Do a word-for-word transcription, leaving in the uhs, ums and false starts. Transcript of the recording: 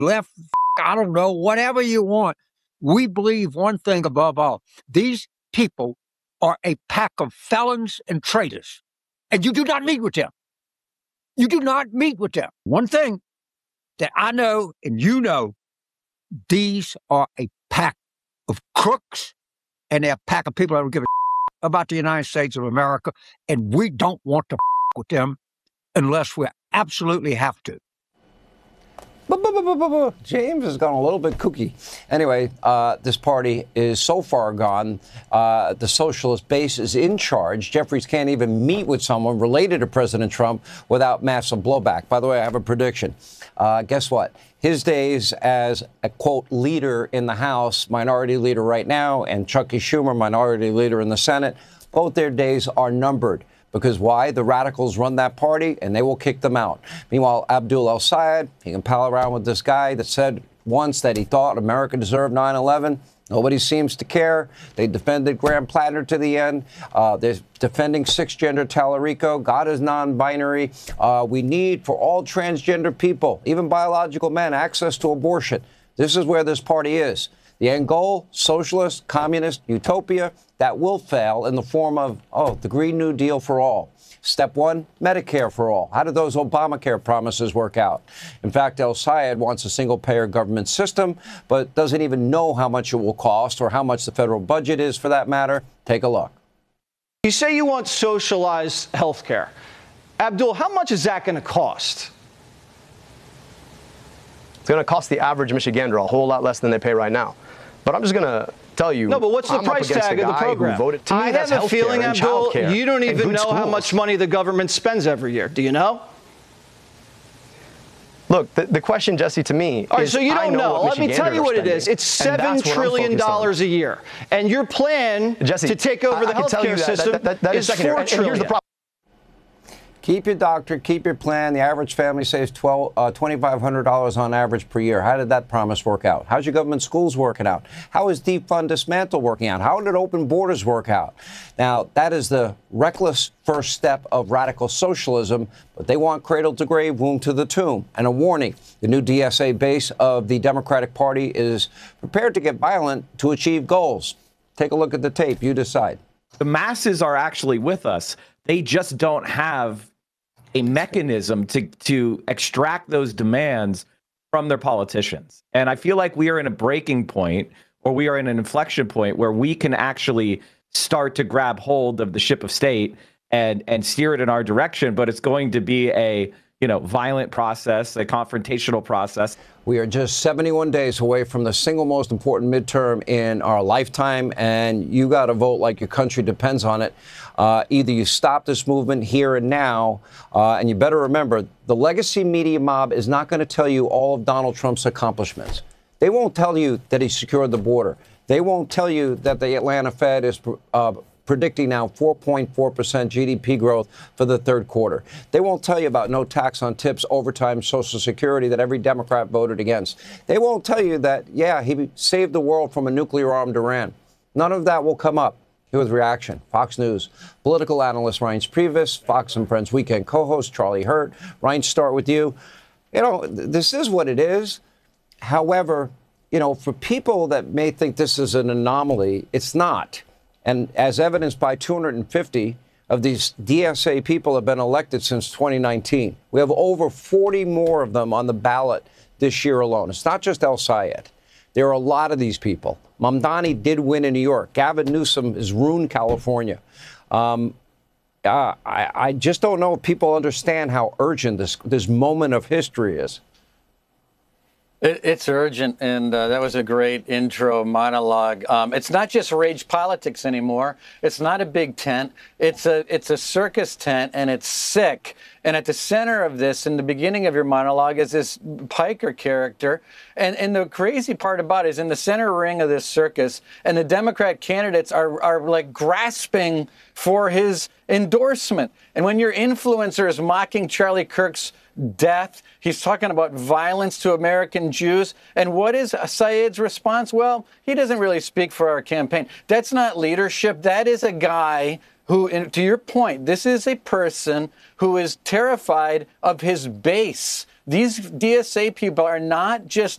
left, I don't know, whatever you want. We believe one thing above all. These people are a pack of felons and traitors, and you do not meet with them. You do not meet with them. One thing that I know and you know, these are a pack of crooks, and they're a pack of people that don't give a about the United States of America, and we don't want to with them unless we absolutely have to. James has gone a little bit kooky. Anyway, uh, this party is so far gone. Uh, the socialist base is in charge. Jeffries can't even meet with someone related to President Trump without massive blowback. By the way, I have a prediction. Uh, guess what? His days as a, quote, leader in the House, minority leader right now, and Chucky Schumer, minority leader in the Senate, both their days are numbered. Because why? The radicals run that party, and they will kick them out. Meanwhile, Abdul El-Sayed, he can pal around with this guy that said once that he thought America deserved nine eleven. Nobody seems to care. They defended Graham Platter to the end. Uh, they're defending six-gender Tallarico. God is non-binary. Uh, we need, for all transgender people, even biological men, access to abortion. This is where this party is. The end goal, socialist, communist, utopia, that will fail in the form of, oh, the Green New Deal for all. Step one, Medicare for all. How did those Obamacare promises work out? In fact, El-Sayed wants a single-payer government system, but doesn't even know how much it will cost or how much the federal budget is, for that matter. Take a look. You say you want socialized health care. Abdul, how much is that going to cost? It's going to cost the average Michigander a whole lot less than they pay right now. But I'm just going to tell you. No, but what's the I'm price tag of the program? Voted, to me, I have a feeling, Abdul, you don't even know schools. how much money the government spends every year. Do you know? Look, the, the question, Jesse, to me All right, is, so you don't know. know. Let me tell you what it is. It's seven trillion dollars a year. And your plan Jesse, to take over the health care system that, that, that is is four and, trillion. And here's the problem. Keep your doctor, keep your plan. The average family saves twelve, uh, twenty-five hundred dollars on average per year. How did that promise work out? How's your government schools working out? How is defund dismantle working out? How did open borders work out? Now, that is the reckless first step of radical socialism, but they want cradle to grave, womb to the tomb. And a warning, the new D S A base of the Democratic Party is prepared to get violent to achieve goals. Take a look at the tape. You decide. The masses are actually with us. They just don't have a mechanism to to extract those demands from their politicians. And I feel like we are in a breaking point, or we are in an inflection point where we can actually start to grab hold of the ship of state and and steer it in our direction. But it's going to be a you know violent process, a confrontational process. We are just seventy-one days away from the single most important midterm in our lifetime, and you got to vote like your country depends on it. Uh, either you stop this movement here and now, uh, and you better remember, the legacy media mob is not going to tell you all of Donald Trump's accomplishments. They won't tell you that he secured the border. They won't tell you that the Atlanta Fed is uh, predicting now four point four percent G D P growth for the third quarter. They won't tell you about no tax on tips, overtime, Social Security that every Democrat voted against. They won't tell you that, yeah, he saved the world from a nuclear-armed Iran. None of that will come up. Here with reaction, Fox News political analyst Reince Priebus, Fox and Friends weekend co-host Charlie Hurt. Reince, start with you. You know, this is what it is. However, you know, for people that may think this is an anomaly, it's not. And as evidenced by two hundred fifty of these D S A people have been elected since twenty nineteen. We have over forty more of them on the ballot this year alone. It's not just El-Sayed. There are a lot of these people. Mamdani did win in New York. Gavin Newsom has ruined California. Um, uh, I, I just don't know if people understand how urgent this, this moment of history is. It, it's urgent, and uh, that was a great intro monologue. Um, it's not just rage politics anymore. It's not a big tent. It's a it's a circus tent, and it's sick. And at the center of this, in the beginning of your monologue, is this Piker character. And and the crazy part about it is in the center ring of this circus, and the Democrat candidates are are like grasping for his endorsement. And when your influencer is mocking Charlie Kirk's death, he's talking about violence to American Jews. And what is Sayed's response? Well, he doesn't really speak for our campaign. That's not leadership. That is a guy who, and to your point, this is a person who is terrified of his base. These D S A people are not just